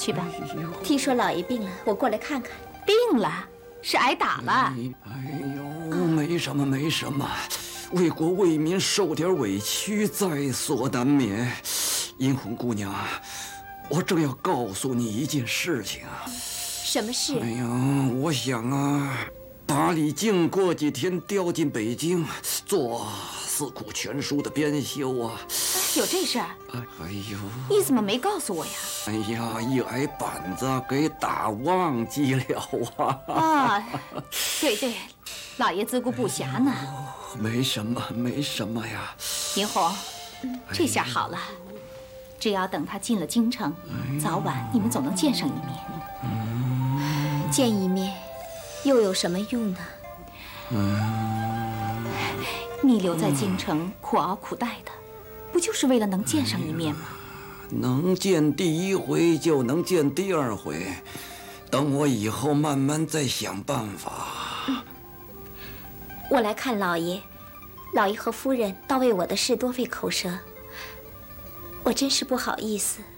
去吧。 听说老爷病了，我过来看看。 病了？是挨打了？ 哎呦，没什么没什么，为国为民受点委屈在所难免。殷红姑娘，我正要告诉你一件事情啊。 什么事？ 哎呀，我想啊，把李靖过几天调进北京做《四库全书》的编修啊。 有这事儿？ 哎呦， 你怎么没告诉我呀？ 哎呀，一挨板子给打忘记了啊！ 啊，对，老爷自顾不暇呢。 没什么，没什么呀。 银红，这下好了，只要等他进了京城，早晚你们总能见上一面。 见一面，又有什么用呢？ 你留在京城苦熬苦待的，不就是为了能见上一面吗？ 能见第一回就能见第二回，等我以后慢慢再想办法。 我来看老爷，老爷和夫人倒为我的事多费口舌，我真是不好意思。